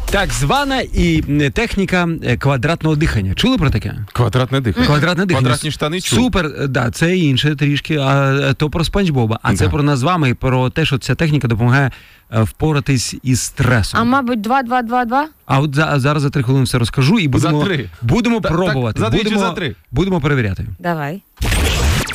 Так звана і техніка квадратного дихання. Чули про таке? Квадратне дихання. Квадратне дихання. Квадратні штани чув. Супер, да, це інше трішки, а то про Спанч Боба. А це про нас з вами і про те, що ця техніка допомагає впоратись із стресом. А мабуть 2-2-2-2? А от зараз за 3 хвилини все розкажу і будемо, За 3. будемо пробувати. За 2 чи за 3? Будемо перевіряти. Давай.